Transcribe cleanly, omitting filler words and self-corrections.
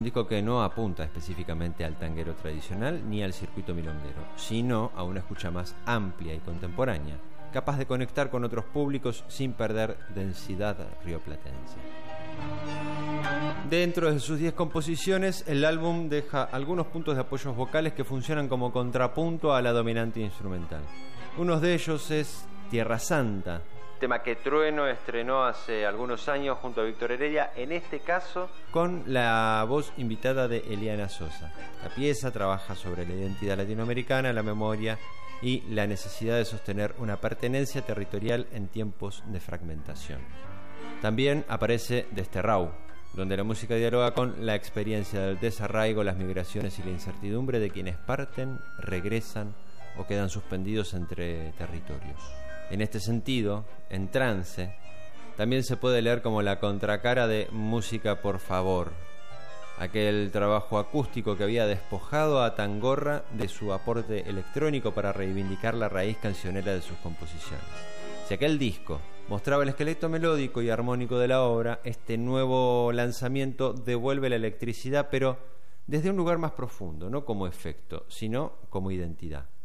Un disco que no apunta específicamente al tanguero tradicional ni al circuito milonguero, sino a una escucha más amplia y contemporánea, capaz de conectar con otros públicos sin perder densidad rioplatense. Dentro de sus 10 composiciones, el álbum deja algunos puntos de apoyos vocales que funcionan como contrapunto a la dominante instrumental. Uno de ellos es Tierra Santa, tema que Trueno estrenó hace algunos años junto a Víctor Heredia, en este caso con la voz invitada de Eliana Sosa. La pieza trabaja sobre la identidad latinoamericana, la memoria y la necesidad de sostener una pertenencia territorial en tiempos de fragmentación. También aparece Desterrau, donde la música dialoga con la experiencia del desarraigo, las migraciones y la incertidumbre de quienes parten, regresan o quedan suspendidos entre territorios. En este sentido, En Trance también se puede leer como la contracara de Música por Favor, aquel trabajo acústico que había despojado a Tangorra de su aporte electrónico para reivindicar la raíz cancionera de sus composiciones. Si aquel disco mostraba el esqueleto melódico y armónico de la obra, este nuevo lanzamiento devuelve la electricidad, pero desde un lugar más profundo, no como efecto, sino como identidad.